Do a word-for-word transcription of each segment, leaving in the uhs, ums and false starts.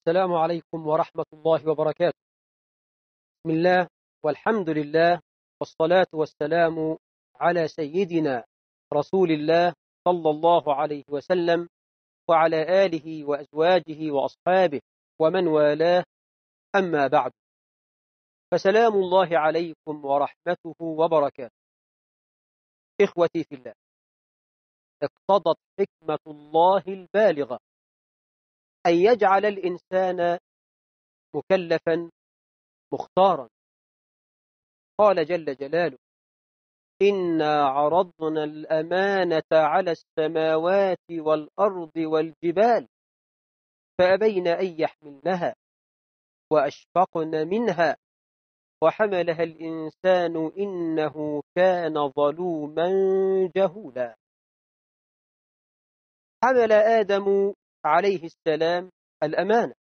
السلام عليكم ورحمة الله وبركاته. بسم الله والحمد لله والصلاة والسلام على سيدنا رسول الله صلى الله عليه وسلم وعلى آله وأزواجه وأصحابه ومن والاه، أما بعد، فسلام الله عليكم ورحمته وبركاته. إخوتي في الله، اقتضت حكمة الله البالغة أن يجعل الإنسان مكلفا مختارا. قال جل جلاله: إنا عرضنا الأمانة على السماوات والأرض والجبال فأبين أن يحملنها وأشفقن منها وحملها الإنسان إنه كان ظلوما جهولا. حمل آدم عليه السلام الأمانة،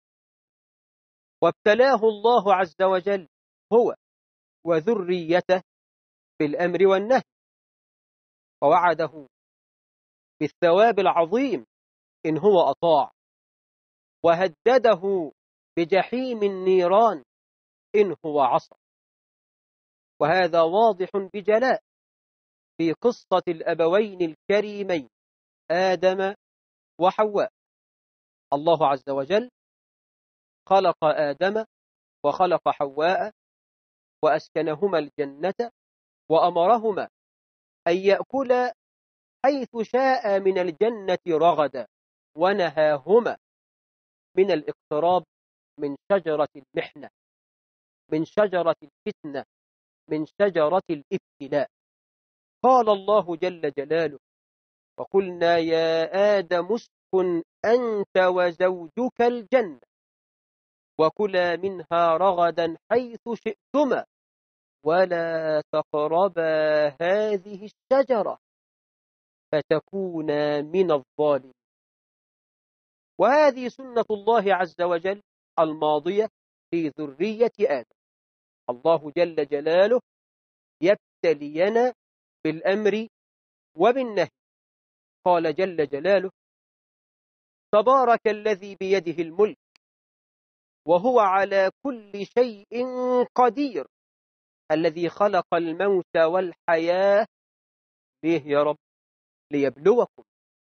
وابتلاه الله عز وجل هو وذريته بالأمر والنهي، ووعده بالثواب العظيم إن هو أطاع، وهدده بجحيم النيران إن هو عصى. وهذا واضح بجلاء في قصة الأبوين الكريمين آدم وحواء. الله عز وجل خلق آدم وخلق حواء وأسكنهما الجنة وأمرهما أن يأكلا حيث شاء من الجنة رغدا، ونهاهما من الاقتراب من شجرة المحنة، من شجرة الفتنة، من شجرة الابتلاء. قال الله جل جلاله: وقلنا يا آدم اسكن أنت وزوجك الجنة وكلا منها رغدا حيث شئتما ولا تقربا هذه الشجرة فتكونا من الظالمين. وهذه سنة الله عز وجل الماضية في ذرية آدم. الله جل جلاله يبتلينا بالأمر وبالنهي. قال جل جلاله: تبارك الذي بيده الملك وهو على كل شيء قدير الذي خلق الموت والحياة. ليه يا رب؟ ليبلوكم.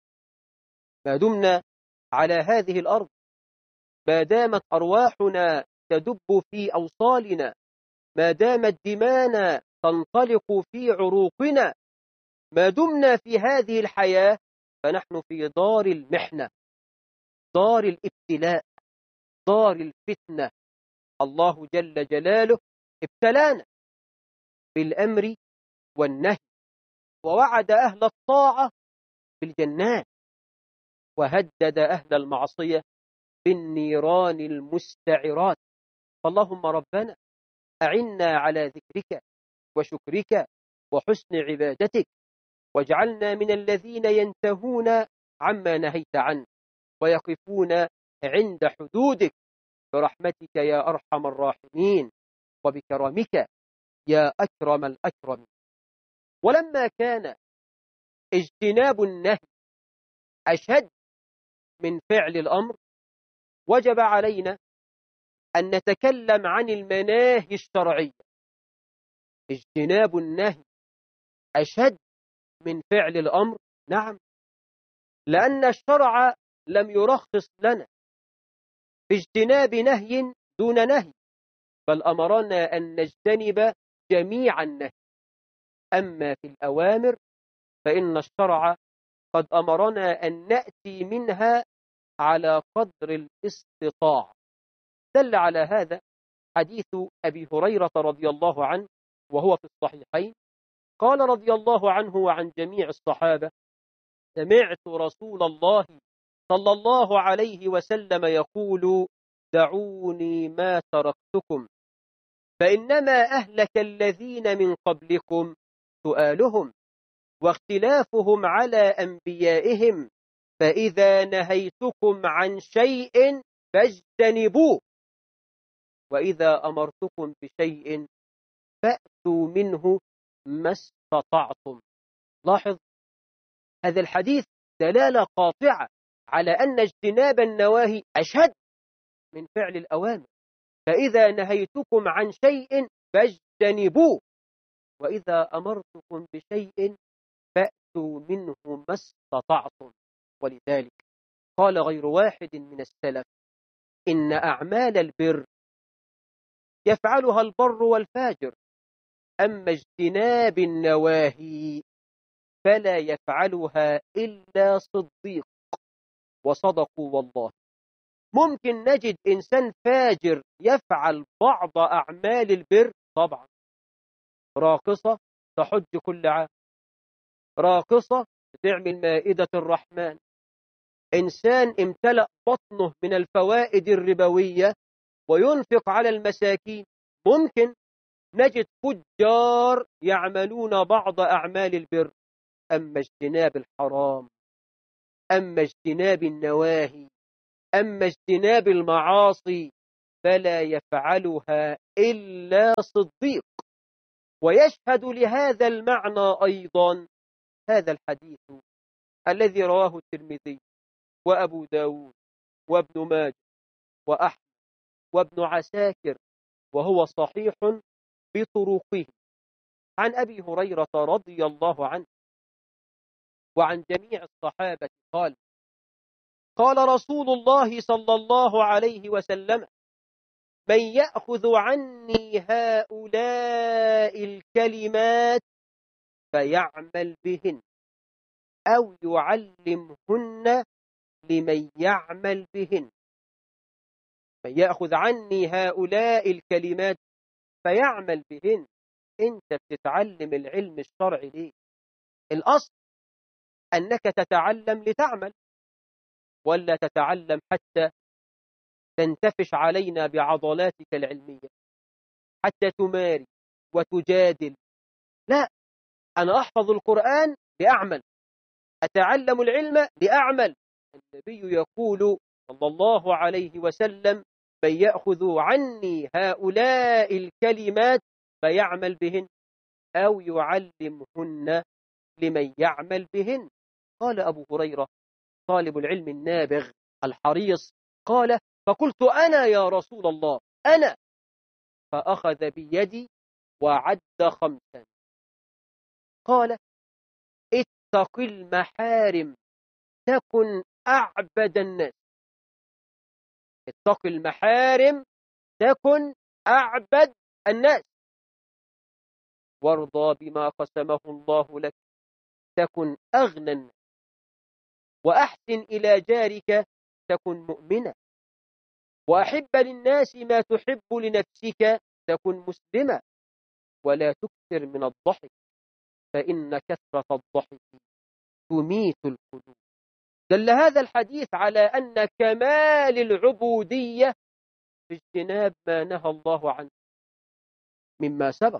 ما دمنا على هذه الأرض، ما دامت أرواحنا تدب في أوصالنا، ما دامت دمانا تنطلق في عروقنا، ما دمنا في هذه الحياة، فنحن في دار المحنة، دار الابتلاء، دار الفتنة. الله جل جلاله ابتلانا بالأمر والنهي، ووعد أهل الطاعة بالجنات، وهدد أهل المعصية بالنيران المستعرات. فاللهم ربنا أعنا على ذكرك وشكرك وحسن عبادتك، واجعلنا من الذين ينتهون عما نهيت عنه ويقفون عند حدودك برحمتك يا أرحم الراحمين وبكرمك يا أكرم الأكرمين. ولما كان اجتناب النهي أشد من فعل الأمر، وجب علينا أن نتكلم عن المناهي الشرعية. اجتناب النهي أشد من فعل الأمر، نعم، لأن الشرع لم يرخص لنا باجتناب نهي دون نهي، بل أمرنا أن نجتنب جميع النهي. أما في الأوامر فإن الشرع قد أمرنا أن نأتي منها على قدر الاستطاعة. دل على هذا حديث أبي هريرة رضي الله عنه وهو في الصحيحين. قال رضي الله عنه وعن جميع الصحابة: سمعت رسول الله صلى الله عليه وسلم يقول: دعوني ما تركتكم فإنما أهلك الذين من قبلكم سؤالهم واختلافهم على أنبيائهم، فإذا نهيتكم عن شيء فاجتنبوه وإذا أمرتكم بشيء فأتوا منه ما استطعتم. لاحظ هذا الحديث دلالة قاطعة على أن اجتناب النواهي أشد من فعل الأوامر. فإذا نهيتكم عن شيء فاجتنبوه، وإذا أمرتكم بشيء فأتوا منه ما استطعتم. ولذلك قال غير واحد من السلف: إن أعمال البر يفعلها البر والفاجر، أما اجتناب النواهي فلا يفعلها إلا صديق. وصدقوا والله. ممكن نجد إنسان فاجر يفعل بعض أعمال البر، طبعا راقصة تحج كل عام، راقصة تعمل مائدة الرحمن، إنسان امتلأ بطنه من الفوائد الربوية وينفق على المساكين. ممكن نجد فجار يعملون بعض أعمال البر، أما اجتناب الحرام، أما اجتناب النواهي، أما اجتناب المعاصي فلا يفعلها إلا صديق. ويشهد لهذا المعنى أيضا هذا الحديث الذي رواه الترمذي وأبو داود وابن ماجه وأحمد وابن عساكر، وهو صحيح بطرقه، عن أبي هريرة رضي الله عنه وعن جميع الصحابة قال: قال رسول الله صلى الله عليه وسلم: من يأخذ عني هؤلاء الكلمات فيعمل بهن أو يعلمهن لمن يعمل بهن. من يأخذ عني هؤلاء الكلمات فيعمل بهن. أنت بتتعلم العلم الشرعي ليه؟ الأصل أنك تتعلم لتعمل، ولا تتعلم حتى تنتفش علينا بعضلاتك العلمية، حتى تماري وتجادل. لا، أنا أحفظ القرآن لأعمل، أتعلم العلم لأعمل. النبي يقول صلى الله عليه وسلم: من يأخذ عني هؤلاء الكلمات فيعمل بهن أو يعلمهن لمن يعمل بهن. قال أبو هريرة طالب العلم النابغ الحريص، قال: فقلت أنا يا رسول الله، أنا. فأخذ بيدي وعد خمسا. قال: اتق المحارم تكن أعبد الناس. اتق المحارم تكن أعبد الناس. وارضى بما قسمه الله لك تكن أغنى الناس. وأحسن إلى جارك تكن مؤمنا. وأحب للناس ما تحب لنفسك تكن مسلما. ولا تكثر من الضحك فإن كثرة الضحك تميت القلوب. دل هذا الحديث على أن كمال العبودية في اجتناب ما نهى الله عنه مما سبق.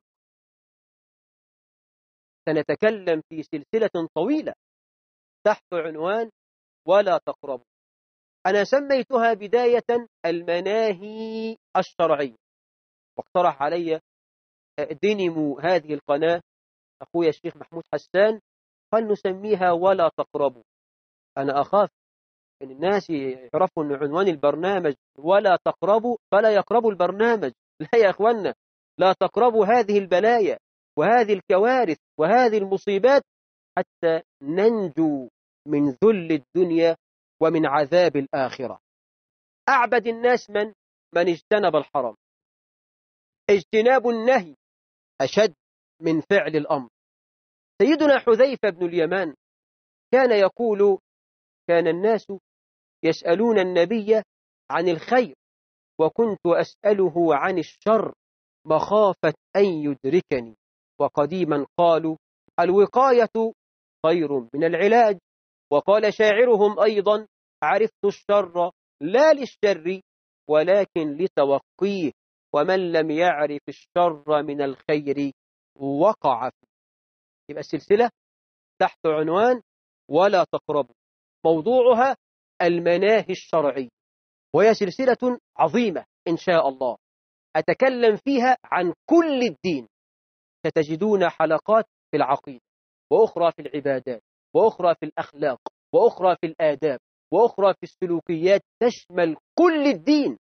سنتكلم في سلسلة طويلة تحت عنوان ولا تقربوا. أنا سميتها بداية المناهي الشرعية، واقترح علي دينمو هذه القناة أخويا الشيخ محمود حسان قال نسميها ولا تقربوا. أنا أخاف أن الناس يعرفوا أن عنوان البرنامج ولا تقربوا فلا يقربوا البرنامج. لا يا أخوانا، لا تقربوا هذه البلايا وهذه الكوارث وهذه المصيبات حتى ننجو من ذل الدنيا ومن عذاب الآخرة. أعبد الناس من من اجتنب الحرام. اجتناب النهي أشد من فعل الأمر. سيدنا حذيفة بن اليمان كان يقول: كان الناس يسألون النبي عن الخير وكنت أسأله عن الشر مخافة أن يدركني. وقديما قالوا: الوقاية خير من العلاج. وقال شاعرهم أيضا: عرفت الشر لا للشر ولكن لتوقيه، ومن لم يعرف الشر من الخير وقع فيه. يبقى السلسلة تحت عنوان ولا تقربوا، موضوعها المناهي الشرعية، وهي سلسلة عظيمة إن شاء الله أتكلم فيها عن كل الدين. ستجدون حلقات في العقيدة، وأخرى في العبادات، وأخرى في الأخلاق، وأخرى في الآداب، وأخرى في السلوكيات، تشمل كل الدين.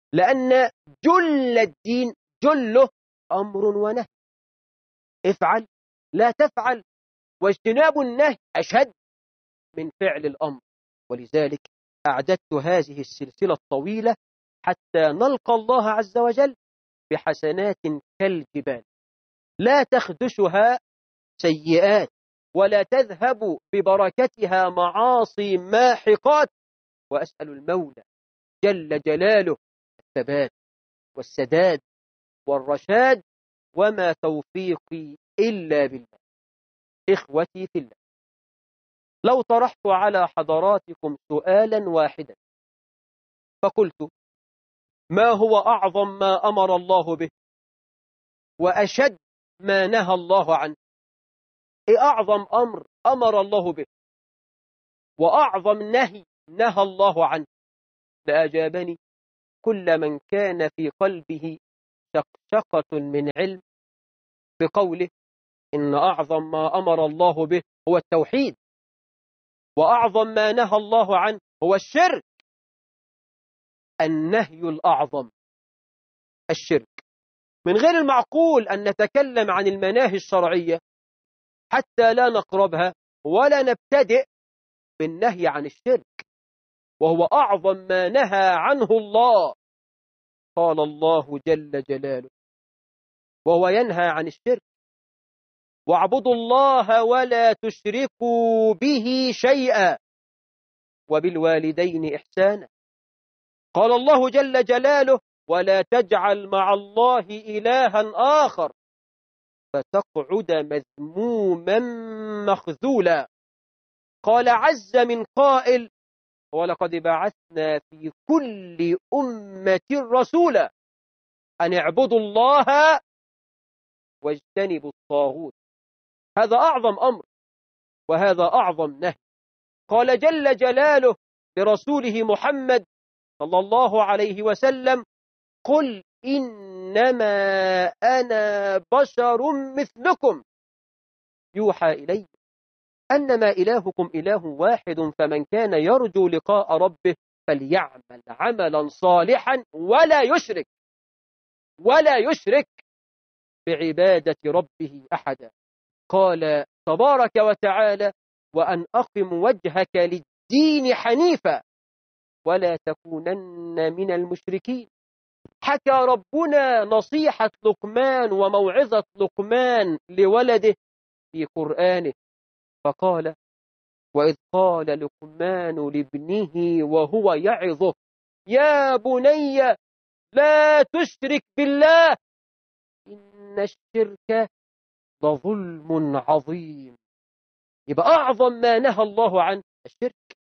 لأن جل الدين جله أمر ونهي، افعل لا تفعل، واجتناب النهي أشد من فعل الأمر. ولذلك أعددت هذه السلسلة الطويلة حتى نلقى الله عز وجل بحسنات كالجبال لا تخدشها سيئات ولا تذهب ببركتها معاصي ماحقات. وأسأل المولى جل جلاله الثبات والسداد والرشاد، وما توفيقي إلا بالله. إخوتي في الله، لو طرحت على حضراتكم سؤالا واحدا فقلت: ما هو أعظم ما أمر الله به وأشد ما نهى الله عنه؟ إيه أعظم أمر أمر الله به وأعظم نهي نهى الله عنه؟ لأجابني كل من كان في قلبه شقشقة من علم بقوله إن أعظم ما أمر الله به هو التوحيد، وأعظم ما نهى الله عنه هو الشرك. النهي الأعظم الشرك. من غير المعقول أن نتكلم عن المناهي الشرعية حتى لا نقربها ولا نبتدئ بالنهي عن الشرك، وهو أعظم ما نهى عنه الله. قال الله جل جلاله وهو ينهى عن الشرك: واعبدوا الله ولا تشركوا به شيئا وبالوالدين إحسانا. قال الله جل جلاله: ولا تجعل مع الله إلها آخر فتقعد مذموما مخذولا. قال عز من قائل: ولقد بعثنا في كل أمة رسولا أن اعبدوا الله واجتنبوا الطاغوت. هذا أعظم أمر وهذا أعظم نهي. قال جل جلاله لرسوله محمد صلى الله عليه وسلم: قل إنما أنا بشر مثلكم يوحى إلي أنما إلهكم إله واحد فمن كان يرجو لقاء ربه فليعمل عملا صالحا ولا يشرك ولا يشرك بعبادة ربه أحدا. قال تبارك وتعالى: وأن أقم وجهك للدين حنيفا ولا تكونن من المشركين. حكى ربنا نصيحة لقمان وموعظة لقمان لولده في قرآنه فقال: وإذ قال لقمان لابنه وهو يعظه يا بني لا تشرك بالله إن الشرك لظلم عظيم. يبقى أعظم ما نهى الله عنه الشرك.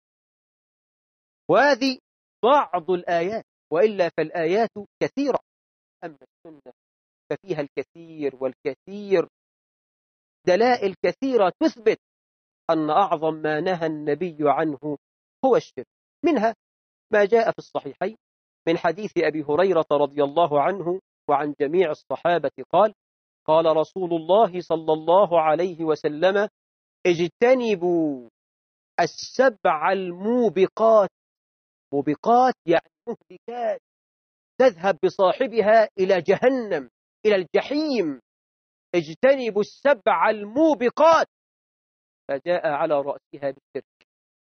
وهذه بعض الآيات، وإلا فالآيات كثيرة. أما السنة ففيها الكثير والكثير، دلائل كثيرة تثبت أن أعظم ما نهى النبي عنه هو الشرك. منها ما جاء في الصحيحين من حديث أبي هريرة رضي الله عنه وعن جميع الصحابة قال: قال رسول الله صلى الله عليه وسلم: اجتنبوا السبع الموبقات. موبقات يعني مهلكات، تذهب بصاحبها إلى جهنم إلى الجحيم. اجتنبوا السبع الموبقات، فجاء على رأسها بالشرك.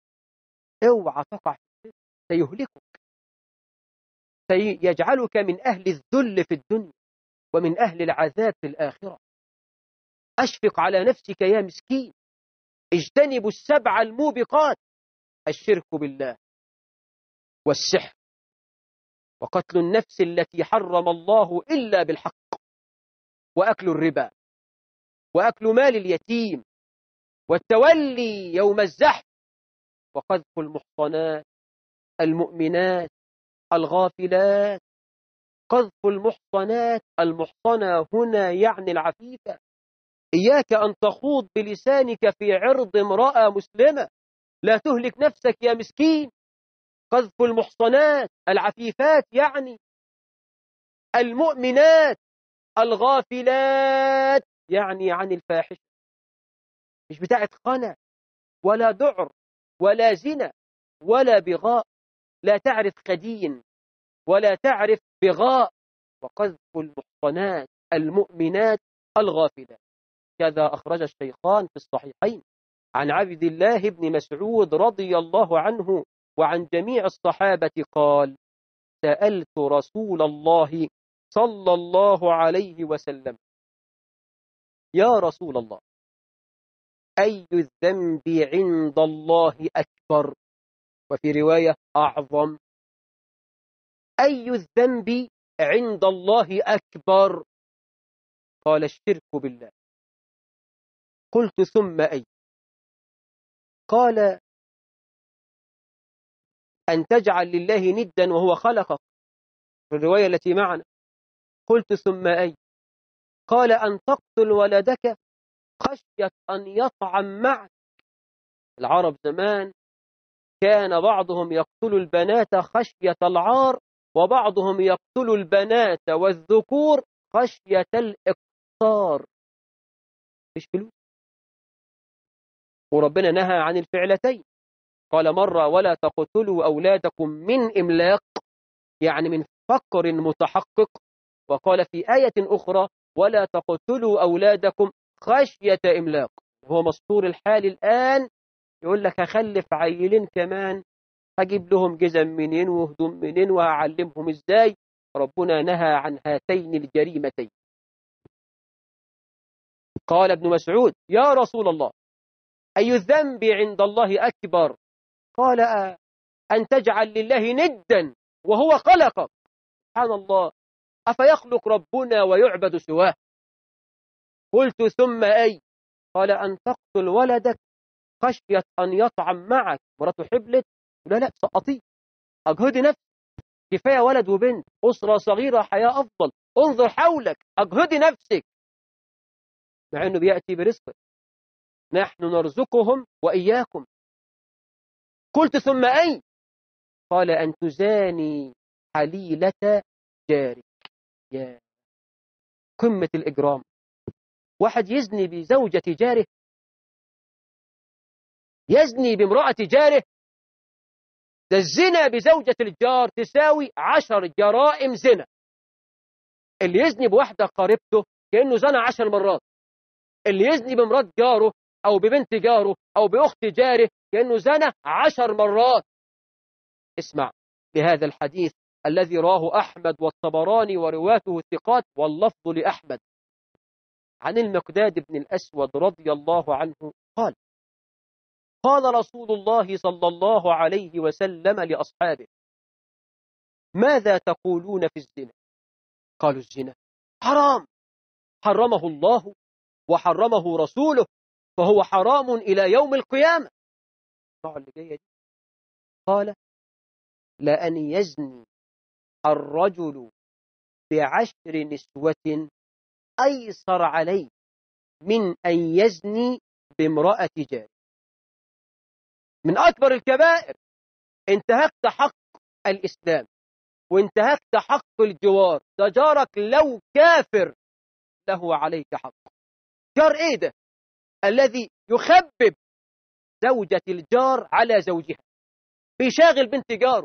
اوعى تقع في الشرك، سيهلكك، سيجعلك من أهل الذل في الدنيا ومن أهل العذاب في الآخرة. أشفق على نفسك يا مسكين. اجتنبوا السبع الموبقات: الشرك بالله والسحر وقتل النفس التي حرم الله إلا بالحق وأكل الربا وأكل مال اليتيم والتولي يوم الزحف وقذف المحصنات المؤمنات الغافلات. قذف المحصنات، المحصنة هنا يعني العفيفة. إياك أن تخوض بلسانك في عرض امرأة مسلمة، لا تهلك نفسك يا مسكين. قذف المحصنات العفيفات يعني المؤمنات الغافلات، يعني عن الفاحشة، مش بتاعت خنا ولا دعر ولا زنا ولا بغاء، لا تعرف خدين ولا تعرف بغاء وقذف المحصنات المؤمنات الغافلات. كذا أخرج الشيخان في الصحيحين عن عبد الله بن مسعود رضي الله عنه وعن جميع الصحابة قال: سألت رسول الله صلى الله عليه وسلم: يا رسول الله، أي الذنب عند الله أكبر؟ وفي رواية أعظم. أي الذنب عند الله أكبر؟ قال: الشرك بالله. قلت: ثم أي؟ قال: أن تجعل لله ندا وهو خلقك، في الرواية التي معنا. قلت: ثم أي؟ قال: أن تقتل ولدك خشية أن يطعم معك. العرب زمان كان بعضهم يقتل البنات خشية العار، وبعضهم يقتل البنات والذكور خشية الإقصار، مش فلوس. وربنا نهى عن الفعلتين، قال مرة: ولا تقتلوا أولادكم من إملاق، يعني من فقر متحقق. وقال في آية أخرى: ولا تقتلوا أولادكم خشية إملاق. هو مستور الحال الآن، يقول لك هخلف عيلين كمان، هجيب لهم جزم منين وهدوم منين وهعلمهم ازاي. ربنا نهى عن هاتين الجريمتين. قال ابن مسعود: يا رسول الله، أي الذنب عند الله أكبر؟ قال: آه أن تجعل لله ندا وهو خلقك. سبحان الله، أفيخلق ربنا ويعبد سواه؟ قلت: ثم أي؟ قال: أن تقتل ولدك خشية أن يطعم معك. مراته حبلت، لا لا سقطيه، أجهدي نفسك، كفاية ولد وبنت، أسرة صغيرة، حياة أفضل، انظر حولك، أجهدي نفسك. مع أنه بيأتي برزقه، نحن نرزقهم وإياكم. قلت: ثم أي؟ قال: أن تزاني حليلة جارك. يا قمة الإجرام، واحد يزني بزوجة جاره، يزني بامرأة جاره. ده الزنا بزوجة الجار تساوي عشر جرائم زنا. اللي يزني بواحدة قريبته كأنه زنى عشر مرات. اللي يزني بامرأة جاره أو ببنت جاره أو بأخت جاره كأنه زنى عشر مرات. اسمع لهذا الحديث الذي راه أحمد والطبراني ورواته الثقات، واللفظ لأحمد، عن المقداد بن الأسود رضي الله عنه قال: قال رسول الله صلى الله عليه وسلم لأصحابه: ماذا تقولون في الزنا؟ قالوا: الزنا حرام، حرمه الله وحرمه رسوله، فهو حرام إلى يوم القيامة. اللي جاية دي. قال: لأن يزني الرجل بعشر نسوة أيسر عليه من أن يزني بامرأة جار. من أكبر الكبائر، انتهكت حق الإسلام وانتهكت حق الجوار. ده جارك لو كافر له عليك حق. جار ايه ده؟ الذي يخبب زوجة الجار على زوجها، بيشاغل بنت جاره،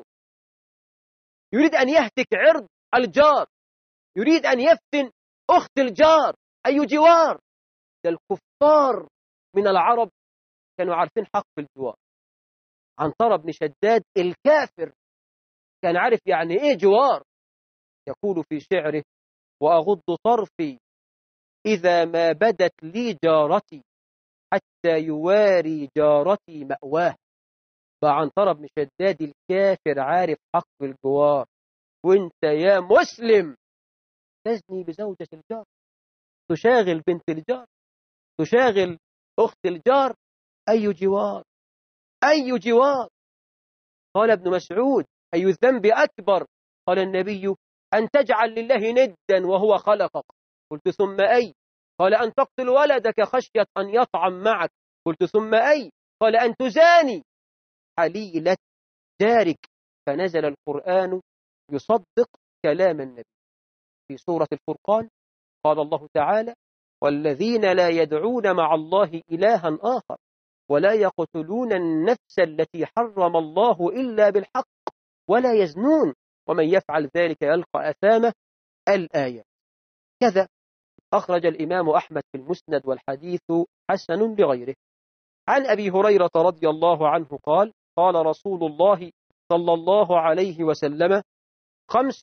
يريد أن يهتك عرض الجار، يريد أن يفتن أخت الجار. أي جوار؟ ده الكفار من العرب كانوا عارفين حق الجوار. عنترة بن شداد الكافر كان عارف يعني ايه جوار. يقول في شعره: وأغض طرفي إذا ما بدت لي جارتي حتى يواري جارتي مأواه. فعنترة بن شداد الكافر عارف حق الجوار. وانت يا مسلم تزني بزوجة الجار، تشاغل بنت الجار، تشاغل أخت الجار. أي جوار؟ أي جوار؟ قال ابن مسعود: أي الذنب أكبر؟ قال النبي: أن تجعل لله ندا وهو خلقك. قلت: ثم أي؟ قال: أن تقتل ولدك خشية أن يطعم معك. قلت: ثم أي؟ قال: أن تزاني حليلة جارك. فنزل القرآن يصدق كلام النبي. في سورة الفرقان قال الله تعالى: والذين لا يدعون مع الله إلها آخر ولا يقتلون النفس التي حرم الله إلا بالحق ولا يزنون ومن يفعل ذلك يلقى أثامه الآية. كذا أخرج الإمام أحمد في المسند والحديث حسن لغيره. عن أبي هريرة رضي الله عنه قال قال رسول الله صلى الله عليه وسلم خمس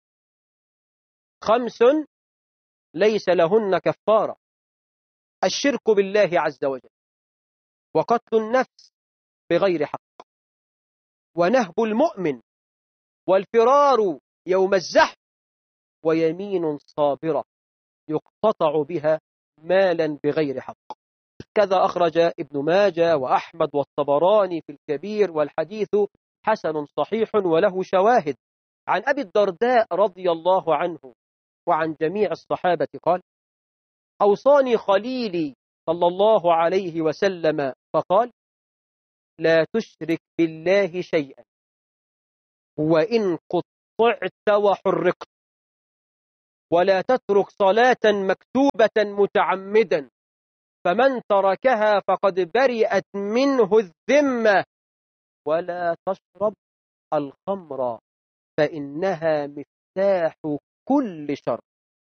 خمس ليس لهن كفارة: الشرك بالله عز وجل، وقتل النفس بغير حق، ونهب المؤمن، والفرار يوم الزحف، ويمين صابرة يقتطع بها مالا بغير حق. كذا أخرج ابن ماجه وأحمد والطبراني في الكبير، والحديث حسن صحيح وله شواهد. عن أبي الدرداء رضي الله عنه وعن جميع الصحابة قال: أوصاني خليلي صلى الله عليه وسلم فقال: لا تشرك بالله شيئا، وإن قطعت وحرقت، ولا تترك صلاة مكتوبة متعمدا، فمن تركها فقد برئت منه الذمة، ولا تشرب الخمر فإنها مفتاح كل شر.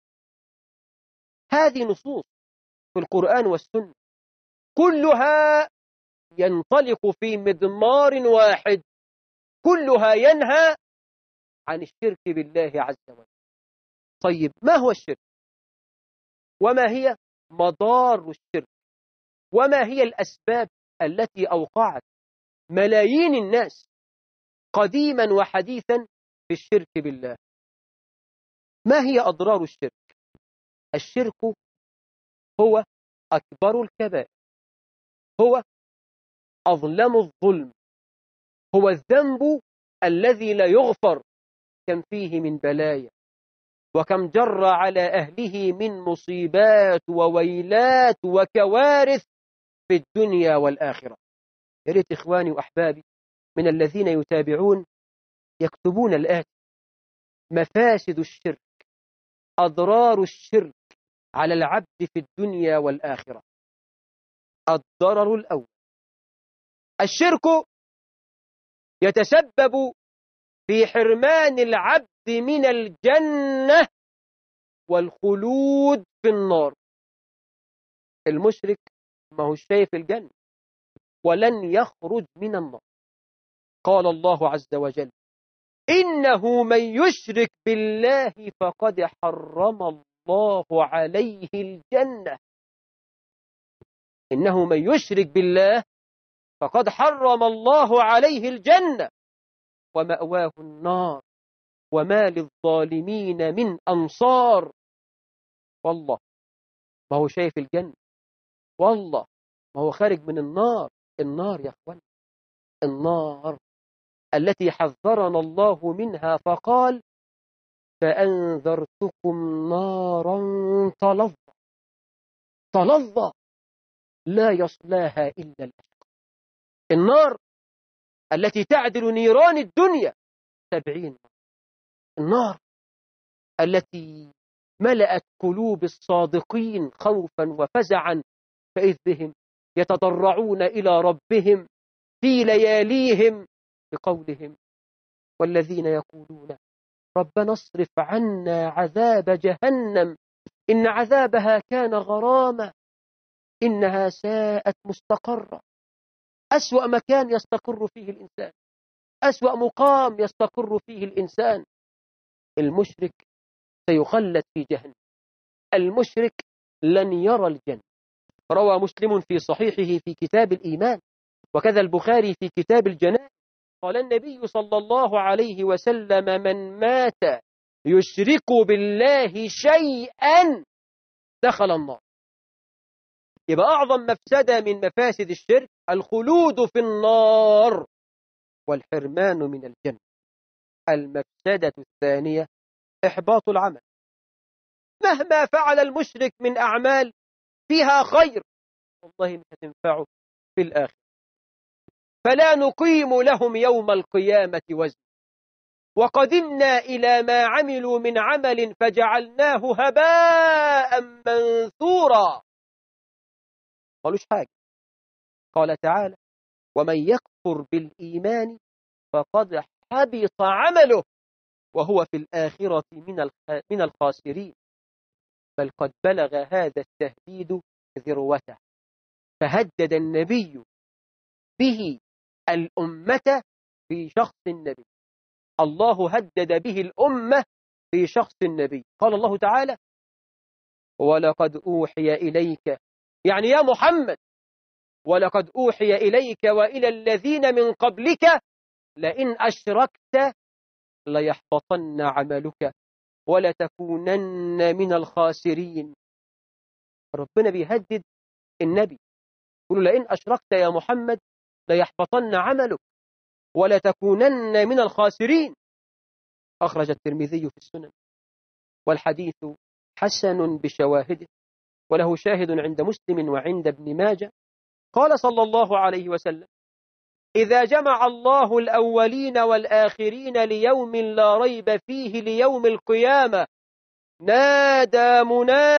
هذه نصوص في القرآن والسنة كلها ينطلق في مضمار واحد، كلها ينهى عن الشرك بالله عز وجل. طيب، ما هو الشرك؟ وما هي مضار الشرك؟ وما هي الأسباب التي أوقعت ملايين الناس قديما وحديثا في الشرك بالله؟ ما هي أضرار الشرك؟ الشرك هو أكبر الكبائر، هو أظلم الظلم، هو الذنب الذي لا يغفر. كم فيه من بلايا، وكم جر على أهله من مصيبات وويلات وكوارث في الدنيا والآخرة. يا ريت إخواني وأحبابي من الذين يتابعون يكتبون الآتي: مفاسد الشرك، أضرار الشرك على العبد في الدنيا والآخرة. الضرر الأول: الشرك يتسبب في حرمان العبد من الجنة والخلود في النار. المشرك ما هو شايف الجنة ولن يخرج من النار. قال الله عز وجل: إنه من يشرك بالله فقد حرم الله عليه الجنة. إنه من يشرك بالله فقد حرم الله عليه الجنة، ومأواه النار، وما للظالمين من أنصار. والله ما هو شايف الجنة، والله ما هو خارج من النار. النار يا أخوان، النار التي حذرنا الله منها فقال: فأنذرتكم نارا تلظى تلظى لا يصلاها إلا الأشقى. النار التي تعدل نيران الدنيا سبعين. النار التي ملأت قلوب الصادقين خوفا وفزعا، فإذ بهم يتضرعون إلى ربهم في لياليهم بقولهم: والذين يقولون ربنا اصرف عنا عذاب جهنم إن عذابها كان غراما إنها ساءت مستقرا. أسوأ مكان يستقر فيه الإنسان، أسوأ مقام يستقر فيه الإنسان. المشرك سيخلد في جهنم، المشرك لن يرى الجنة. روى مسلم في صحيحه في كتاب الإيمان، وكذا البخاري في كتاب الجنائز، قال النبي صلى الله عليه وسلم: من مات يشرك بالله شيئا دخل النار. يبقى أعظم مفسدة من مفاسد الشرك الخلود في النار والحرمان من الجنة. المفسدة الثانية إحباط العمل. مهما فعل المشرك من أعمال فيها خير، والله مش هتنفعه في الآخر. فلا نقيم لهم يوم القيامة وزن، وقدمنا إلى ما عملوا من عمل فجعلناه هباء منثورا. قالوش حاجة. قال تعالى: ومن يكفر بالإيمان فقد حبط عمله وهو في الآخرة من من الخاسرين، بل قد بلغ هذا التهديد ذروته، فهدد النبي به الأمة في شخص النبي. الله هدد به الأمة في شخص النبي. قال الله تعالى: ولقد أوحي إليك، يعني يا محمد، ولقد أوحي إليك وإلى الذين من قبلك لئن أشركت ليحبطن عملك ولتكونن من الخاسرين. ربنا بيهدد النبي، يقول لئن أشركت يا محمد ليحبطن عملك ولتكونن من الخاسرين. أخرج الترمذي في السنن، والحديث حسن بشواهده، وله شاهد عند مسلم وعند ابن ماجه. قال صلى الله عليه وسلم: إذا جمع الله الأولين والآخرين ليوم لا ريب فيه ليوم القيامة نادى مناد